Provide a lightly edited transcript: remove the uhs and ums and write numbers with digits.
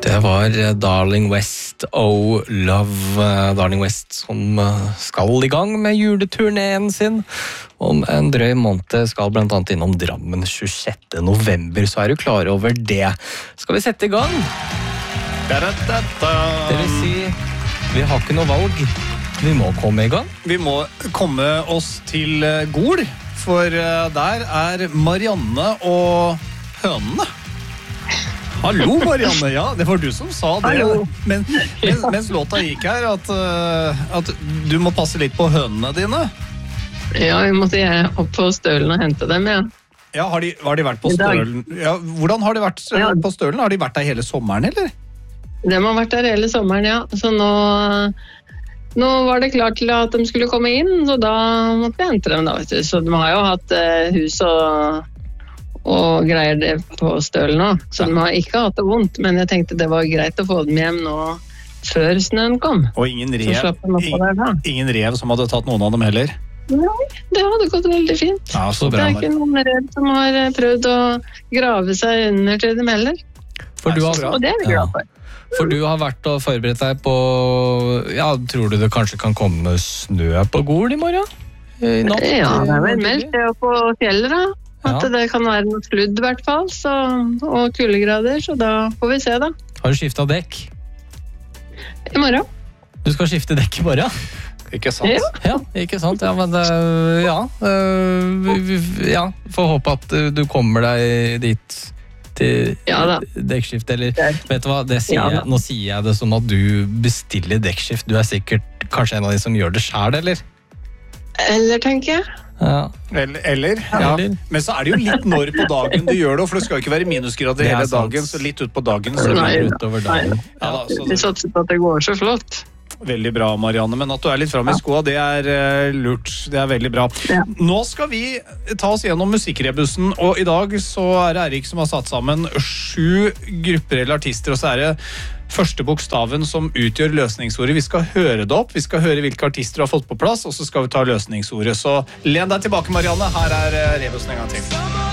Det var Darling West, Oh Love, Darling West, som skal i gang med juleturneen sin. Om en drøy måned skal blant annet innom Drammen 26. november, så du klar over det. Skal vi sette i gang? Det vil si, vi har ikke noe valg. Vi må komme i gang. Vi må komme oss til Gol, for der Marianne og hønene. Hallo, Marianne. Ja, det var du som sa det. Mens låta gikk her, at du må passe litt på hønene dine. Ja, vi måtte opp på Stølen og hente dem, ja. Ja, har de vært på Stølen? Ja, hvordan har de vært på Stølen? Har de vært der hele sommeren, eller? De har vært der hele sommeren, ja. Så nå var det klart til at de skulle komme inn, så da måtte vi hente dem da, vet du. Så de har jo hatt hus og greier det på Stølen nå. Så de har ikke hatt det vondt, men jeg tenkte det var greit å få dem hjem nå før snøen kom. Og ingen rev som hadde tatt noen av dem heller? Nei, det hadde gått veldig fint. Ja, så bra. Det ikke noen rev som har prøvd å grave seg under til dem heller. Og det vi glad for. For du har vært og forberedt deg på, ja, tror du det kanskje kan komme snø på Gol i morgen? I natt? Ja, det vel meldt det på fjellet da. At det kan være noe sludd i hvert fall, og kuldegrader, så da får vi se da. Har du skiftet dekk? I morgen. Du skal skifte dekk i morgen? Ikke sant? Ja, ikke sant. Ja, men får håpe at du kommer deg dit til dekkskift, eller vet du hva, nå sier jeg det som at du bestiller dekkskift. Du sikkert kanskje en av de som gjør det selv, eller? Eller, tenker jeg. Ja. Eller. Men så det jo litt når på dagen du gjør det, for det skal jo ikke være minusgrader hele dagen, så litt ut på dagen, så blir det utover dagen. Vi satser på at det går så flott. Veldig bra, Marianne, men at du litt frem i skoa, det lurt. Det veldig bra. Ja. Nå skal vi ta oss gjennom musikkrebussen, og i dag så det Erik som har satt sammen 7 grupper eller artister, og så det første bokstaven som utgjør løsningsordet. Vi skal høre det opp, vi skal høre hvilke artister du har fått på plass, og så skal vi ta løsningsordet. Så len deg tilbake, Marianne. Her rebussen en gang til.